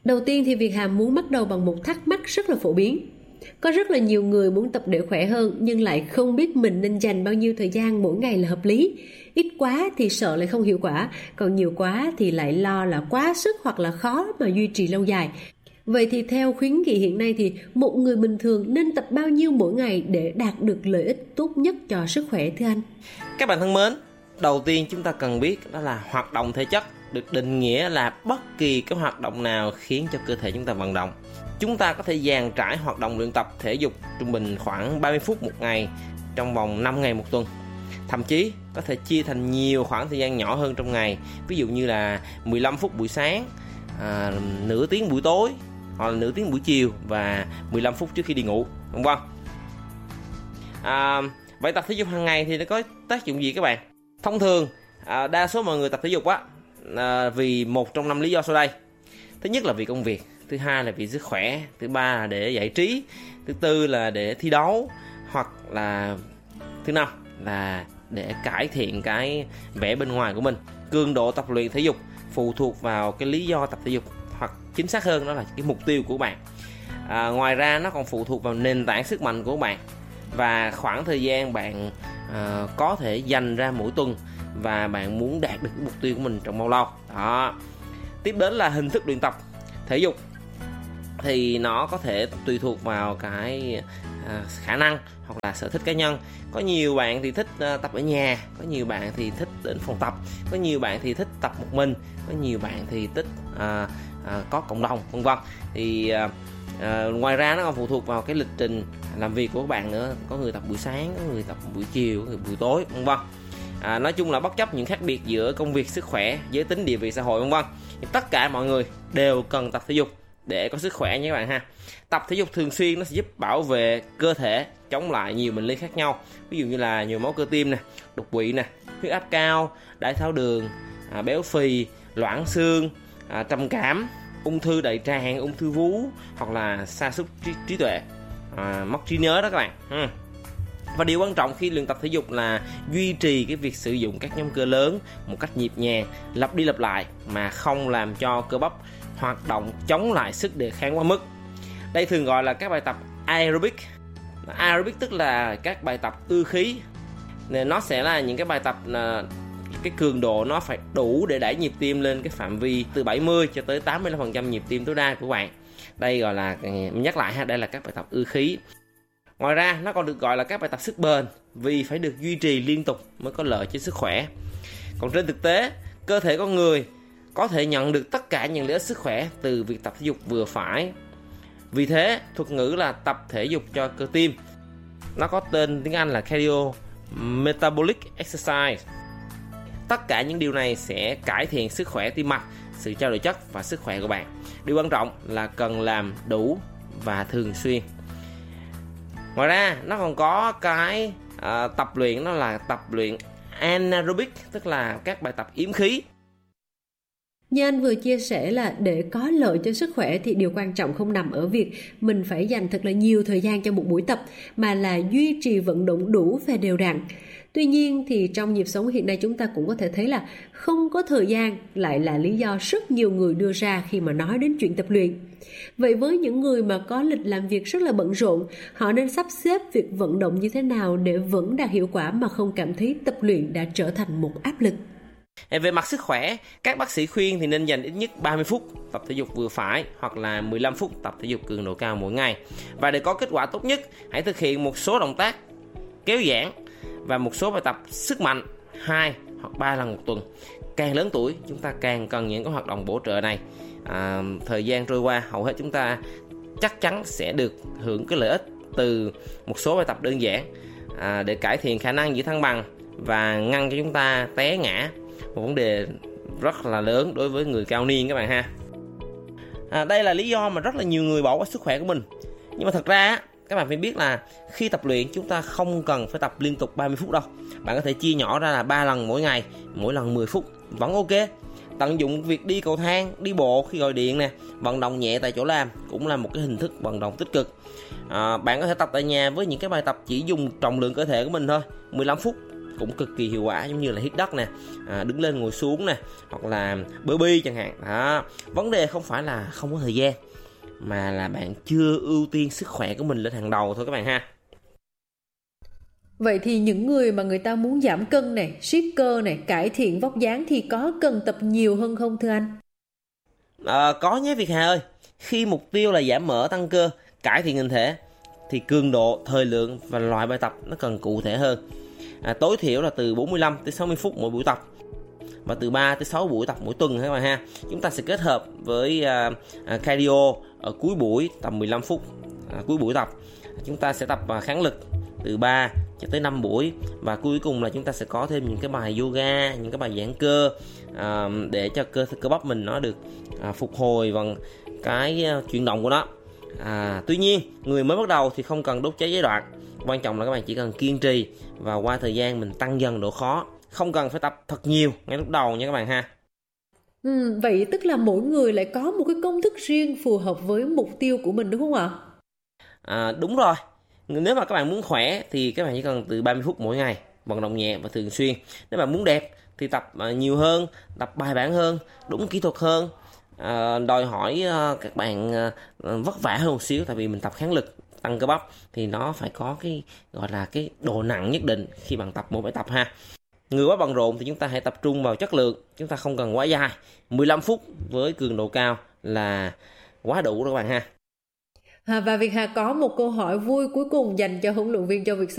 Đầu tiên thì Việt Hà muốn bắt đầu bằng một thắc mắc rất là phổ biến. Có rất là nhiều người muốn tập để khỏe hơn nhưng lại không biết mình nên dành bao nhiêu thời gian mỗi ngày là hợp lý. Ít quá thì sợ lại không hiệu quả, còn nhiều quá thì lại lo là quá sức hoặc là khó mà duy trì lâu dài. Vậy thì theo khuyến nghị hiện nay thì một người bình thường nên tập bao nhiêu mỗi ngày để đạt được lợi ích tốt nhất cho sức khỏe thưa anh? Các bạn thân mến, đầu tiên chúng ta cần biết đó là hoạt động thể chất được định nghĩa là bất kỳ cái hoạt động nào khiến cho cơ thể chúng ta vận động. Chúng ta có thể dàn trải hoạt động luyện tập thể dục trung bình khoảng 30 phút một ngày trong vòng 5 ngày một tuần. Thậm chí có thể chia thành nhiều khoảng thời gian nhỏ hơn trong ngày. Ví dụ như là 15 phút buổi sáng, nửa tiếng buổi tối, hoặc là nửa tiếng buổi chiều và 15 phút trước khi đi ngủ, đúng không? Vậy tập thể dục hàng ngày thì nó có tác dụng gì các bạn? Thông thường đa số mọi người tập thể dục vì một trong 5 lý do sau đây. Thứ nhất là vì công việc, thứ hai là vì sức khỏe, thứ ba là để giải trí, thứ tư là để thi đấu, hoặc là thứ năm là để cải thiện cái vẻ bên ngoài của mình. Cường độ tập luyện thể dục phụ thuộc vào cái lý do tập thể dục, hoặc chính xác hơn đó là cái mục tiêu của bạn. Ngoài ra nó còn phụ thuộc vào nền tảng sức mạnh của bạn và khoảng thời gian bạn có thể dành ra mỗi tuần, và bạn muốn đạt được mục tiêu của mình trong bao lâu đó. Tiếp đến là hình thức luyện tập thể dục, thì nó có thể tùy thuộc vào cái khả năng hoặc là sở thích cá nhân. Có nhiều bạn thì thích tập ở nhà, có nhiều bạn thì thích đến phòng tập, có nhiều bạn thì thích tập một mình, có nhiều bạn thì thích có cộng đồng, vân vân. Thì ngoài ra nó còn phụ thuộc vào cái lịch trình làm việc của các bạn nữa. Có người tập buổi sáng, có người tập buổi chiều, có người buổi tối, vân vân. Nói chung là bất chấp những khác biệt giữa công việc, sức khỏe, giới tính, địa vị xã hội, vân vân, tất cả mọi người đều cần tập thể dục để có sức khỏe nha các bạn ha. Tập thể dục thường xuyên nó sẽ giúp bảo vệ cơ thể chống lại nhiều bệnh lý khác nhau, ví dụ như là nhồi máu cơ tim nè, đột quỵ nè, huyết áp cao, đái tháo đường, béo phì, loãng xương, trầm cảm, ung thư đại tràng, ung thư vú, hoặc là sa sút trí tuệ, mất trí nhớ đó các bạn. Và điều quan trọng khi luyện tập thể dục là duy trì cái việc sử dụng các nhóm cơ lớn một cách nhịp nhàng, lặp đi lặp lại mà không làm cho cơ bắp hoạt động chống lại sức đề kháng quá mức. Đây thường gọi là các bài tập aerobic. Aerobic tức là các bài tập ư khí. Nó sẽ là những cái bài tập cái cường độ nó phải đủ để đẩy nhịp tim lên cái phạm vi từ 70 cho tới 85% nhịp tim tối đa của bạn. Đây gọi là, nhắc lại ha, đây là các bài tập ư khí. Ngoài ra nó còn được gọi là các bài tập sức bền, vì phải được duy trì liên tục mới có lợi cho sức khỏe. Còn trên thực tế, cơ thể con người có thể nhận được tất cả những lợi ích sức khỏe từ việc tập thể dục vừa phải. Vì thế, thuật ngữ là tập thể dục cho cơ tim, nó có tên tiếng Anh là cardio metabolic exercise. Tất cả những điều này sẽ cải thiện sức khỏe tim mạch, sự trao đổi chất và sức khỏe của bạn. Điều quan trọng là cần làm đủ và thường xuyên. Ngoài ra nó còn có cái tập luyện, đó là tập luyện anaerobic, tức là các bài tập yếm khí. Như anh vừa chia sẻ là để có lợi cho sức khỏe thì điều quan trọng không nằm ở việc mình phải dành thật là nhiều thời gian cho một buổi tập, mà là duy trì vận động đủ và đều đặn. Tuy nhiên thì trong nhịp sống hiện nay chúng ta cũng có thể thấy là không có thời gian lại là lý do rất nhiều người đưa ra khi mà nói đến chuyện tập luyện. Vậy với những người mà có lịch làm việc rất là bận rộn, họ nên sắp xếp việc vận động như thế nào để vẫn đạt hiệu quả mà không cảm thấy tập luyện đã trở thành một áp lực? Về mặt sức khỏe, các bác sĩ khuyên thì nên dành ít nhất 30 phút tập thể dục vừa phải, hoặc là 15 phút tập thể dục cường độ cao mỗi ngày. Và để có kết quả tốt nhất, hãy thực hiện một số động tác kéo giãn và một số bài tập sức mạnh 2 hoặc 3 lần một tuần. Càng lớn tuổi, chúng ta càng cần những cái hoạt động bổ trợ này. Thời gian trôi qua, hầu hết chúng ta chắc chắn sẽ được hưởng cái lợi ích từ một số bài tập đơn giản để cải thiện khả năng giữ thăng bằng và ngăn cho chúng ta té ngã, một vấn đề rất là lớn đối với người cao niên các bạn ha. Đây là lý do mà rất là nhiều người bỏ qua sức khỏe của mình. Nhưng mà thật ra các bạn phải biết là khi tập luyện chúng ta không cần phải tập liên tục 30 phút đâu. Bạn có thể chia nhỏ ra là 3 lần mỗi ngày, mỗi lần 10 phút vẫn ok. Tận dụng việc đi cầu thang, đi bộ khi gọi điện nè, vận động nhẹ tại chỗ làm cũng là một cái hình thức vận động tích cực. Bạn có thể tập tại nhà với những cái bài tập chỉ dùng trọng lượng cơ thể của mình thôi, 15 phút cũng cực kỳ hiệu quả, giống như là hít đất nè, đứng lên ngồi xuống nè, hoặc là burpee chẳng hạn. Đó. Vấn đề không phải là không có thời gian, mà là bạn chưa ưu tiên sức khỏe của mình lên hàng đầu thôi các bạn ha. Vậy thì những người mà người ta muốn giảm cân này, siết cơ này, cải thiện vóc dáng thì có cần tập nhiều hơn không thưa anh? Có nhé Việt Hà ơi. Khi mục tiêu là giảm mỡ, tăng cơ, cải thiện hình thể thì cường độ, thời lượng và loại bài tập nó cần cụ thể hơn. Tối thiểu là từ 45 tới 60 phút mỗi buổi tập, và từ 3 tới 6 buổi tập mỗi tuần các bạn ha. Chúng ta sẽ kết hợp với cardio ở cuối buổi tầm 15 phút cuối buổi tập. Chúng ta sẽ tập kháng lực từ 3 cho tới 5 buổi, và cuối cùng là chúng ta sẽ có thêm những cái bài yoga, những cái bài giãn cơ để cho cơ bắp mình nó được phục hồi bằng cái chuyển động của nó. Tuy nhiên người mới bắt đầu thì không cần đốt cháy giai đoạn, quan trọng là các bạn chỉ cần kiên trì và qua thời gian mình tăng dần độ khó, không cần phải tập thật nhiều ngay lúc đầu nha các bạn ha. Vậy tức là mỗi người lại có một cái công thức riêng phù hợp với mục tiêu của mình đúng không ạ? Đúng rồi. Nếu mà các bạn muốn khỏe thì các bạn chỉ cần từ 30 phút mỗi ngày, vận động nhẹ và thường xuyên. Nếu bạn muốn đẹp thì tập nhiều hơn, tập bài bản hơn, đúng kỹ thuật hơn. Đòi hỏi các bạn vất vả hơn một xíu, tại vì mình tập kháng lực, tăng cơ bắp thì nó phải có cái gọi là cái độ nặng nhất định khi bạn tập một bài tập ha. Người quá bận rộn thì chúng ta hãy tập trung vào chất lượng, chúng ta không cần quá dài. 15 phút với cường độ cao là quá đủ rồi các bạn ha. Và Việt Hà có một câu hỏi vui cuối cùng dành cho huấn luyện viên Châu Việt